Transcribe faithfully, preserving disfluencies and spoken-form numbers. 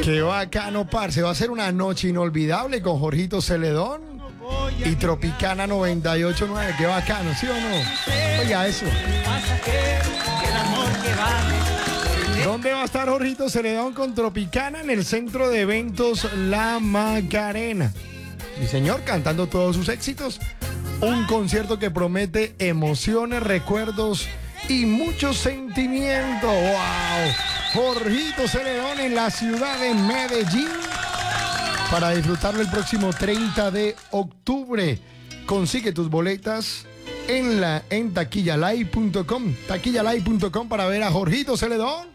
Qué bacano, parce. Va a ser una noche inolvidable con Jorgito Celedón y Tropicana noventa y ocho punto nueve. Qué bacano, ¿sí o no? Oiga eso. ¿Dónde va a estar Jorgito Celedón con Tropicana? En el Centro de Eventos La Macarena. Sí, señor, cantando todos sus éxitos. Un concierto que promete emociones, recuerdos y mucho sentimiento. ¡Wow! Jorgito Celedón en la ciudad de Medellín para disfrutarlo el próximo treinta de octubre. Consigue tus boletas en, la, en taquilla live punto com. taquilla live punto com para ver a Jorgito Celedón.